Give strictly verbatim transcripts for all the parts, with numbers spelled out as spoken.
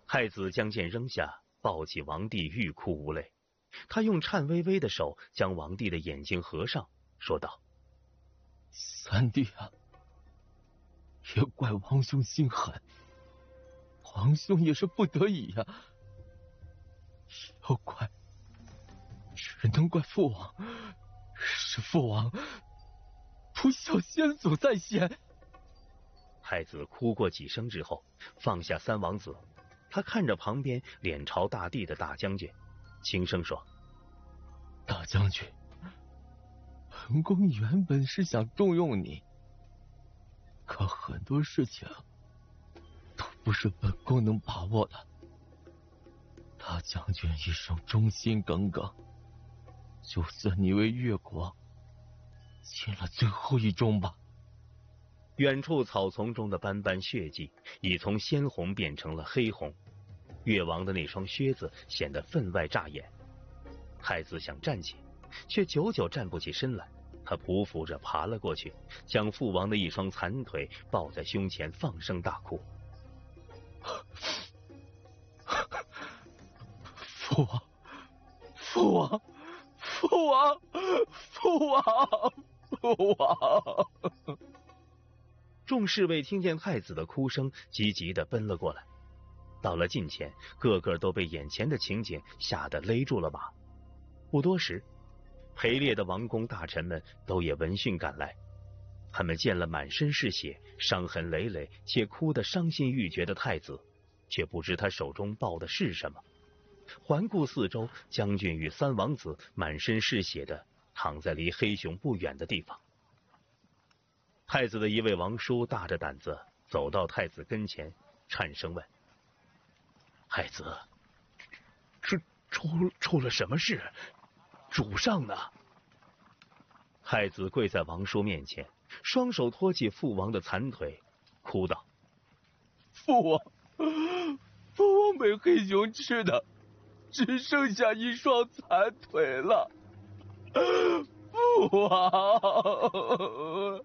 太子将剑扔下，抱起王帝，欲哭无泪。他用颤巍巍的手将王帝的眼睛合上，说道：“ 三弟啊，也怪王兄心狠，王兄也是不得已呀、啊。要怪，只能怪父王，是父王不孝先祖在先。” 太子哭过几声之后，放下三王子，他看着旁边脸朝大地的大将军，轻声说：“ 大将军，本宫原本是想重用你，可很多事情都不是本宫能把握的。大将军一生忠心耿耿，就算你为越国尽了最后一忠吧。” 远处草丛中的斑斑血迹已从鲜红变成了黑红，越王的那双靴子显得分外扎眼。太子想站起，却久久站不起身来。他匍匐着爬了过去，将父王的一双残腿抱在胸前，放声大哭。 父王，父王，父王，父王，父王！ 众侍卫听见太子的哭声，急急地奔了过来。到了近前，个个都被眼前的情景吓得勒住了马。不多时，陪猎的王公大臣们都也闻讯赶来。他们见了满身是血、伤痕累累且哭得伤心欲绝的太子，却不知他手中抱的是什么。环顾四周，将军与三王子满身是血的躺在离黑熊不远的地方。太子的一位王叔大着胆子走到太子跟前，颤声问：“太子，是出出了什么事？主上呢？”太子跪在王叔面前，双手托起父王的残腿，哭道：“ 父王，父王被黑熊吃的只剩下一双残腿了。父王！”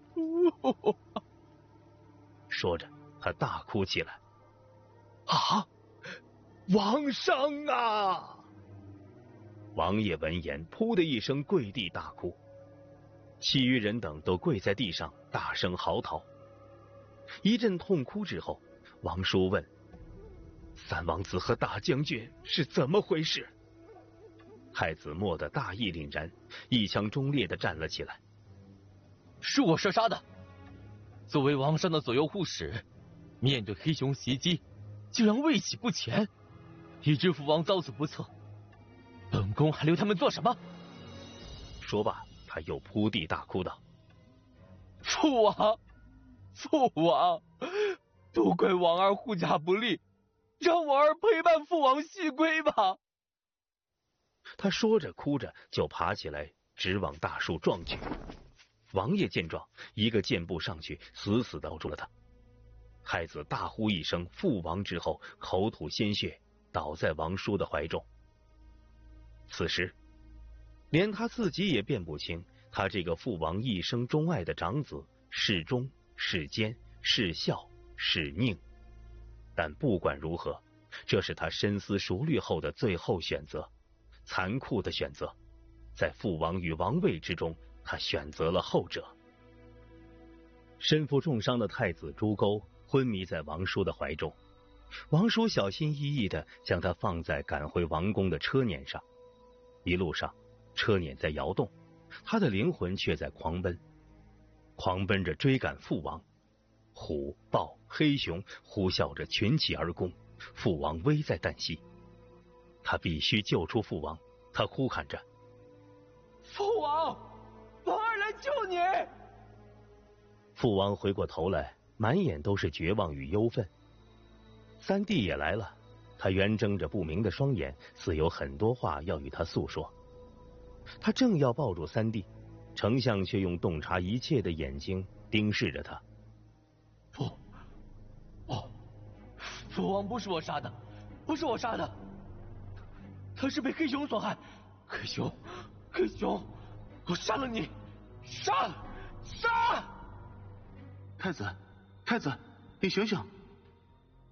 说着，他大哭起来。 啊！王上啊！ 王爷闻言，噗的一声跪地大哭，其余人等都跪在地上，大声嚎啕。一阵痛哭之后，王叔问：“三王子和大将军是怎么回事？”太子蓦地大义凛然，一腔忠烈地站了起来：“ 是我射杀的。作为王上的左右护使，面对黑熊袭击，竟然畏喜不前，以致父王遭此不测。本宫还留他们做什么？” 说罢，他又扑地大哭道：“ 父王，父王，都怪王儿护驾不力，让王儿陪伴父王西归吧。” 他说着哭着就爬起来，直往大树撞去。王爷见状，一个箭步上去，死死抱住了他。太子大呼一声父王之后，口吐鲜血，倒在王叔的怀中。此时连他自己也辨不清，他这个父王一生钟爱的长子是忠是奸是孝是佞。但不管如何，这是他深思熟虑后的最后选择，残酷的选择。在父王与王位之中，他选择了后者。身负重伤的太子朱沟昏迷在王叔的怀中，王叔小心翼翼地将他放在赶回王宫的车辇上。一路上，车辇在摇动，他的灵魂却在狂奔，狂奔着追赶父王。虎、豹、黑熊呼啸着群起而攻，父王危在旦夕。他必须救出父王，他呼喊着：“ 父王，王儿来救你！” 父王回过头来，满眼都是绝望与忧愤。三弟也来了，他圆睁着不明的双眼，似有很多话要与他诉说。他正要抱住三弟，丞相却用洞察一切的眼睛盯视着他。 不，不，父王不是我杀的，不是我杀的，他是被黑熊所害。黑熊，黑熊，我杀了你！杀！杀！ 太子，太子，你醒醒！